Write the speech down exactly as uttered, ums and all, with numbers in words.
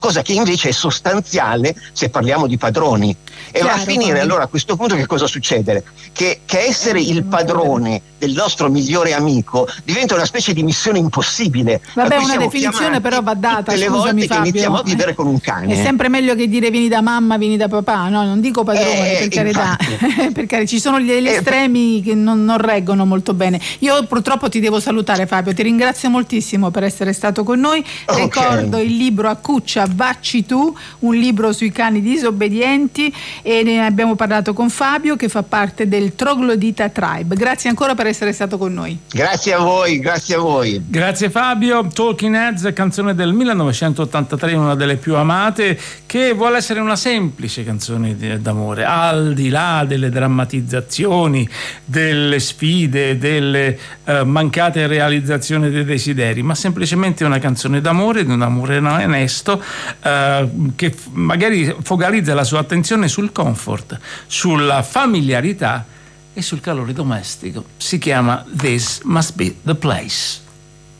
cosa che invece è sostanziale se parliamo di padroni. E Chiaro, va a finire, poi. allora a questo punto che cosa succede? Che, che essere il padrone del nostro migliore amico diventa una specie di missione impossibile. Vabbè, a cui una siamo definizione chiamati però va data, tutte le scusami volte Fabio. che iniziamo a vivere Eh, con un cane. È sempre meglio che dire vieni da mamma, vieni da papà, no, non dico padrone, Eh, per carità, infatti. perché ci sono degli Eh, estremi che non, non reggono molto bene. Io purtroppo ti devo salutare, Fabio, ti ringrazio moltissimo per essere stato con noi. Ok. Ricordo il libro Accuccia Vacci tu, un libro sui cani disobbedienti, e ne abbiamo parlato con Fabio, che fa parte del Troglodita Tribe. Grazie ancora per essere stato con noi. Grazie a voi, grazie a voi. Grazie Fabio. Talking Heads, canzone del millenovecentottantatré, una delle più amate, che vuole essere una semplice canzone di- d'amore, al di là delle drammatizzazioni, delle sfide, delle eh, mancate realizzazioni dei desideri, ma semplicemente una canzone d'amore, di un amore onesto, eh, che f- magari focalizza la sua attenzione sul comfort, sulla familiarità e sul calore domestico. Si chiama This Must Be the Place.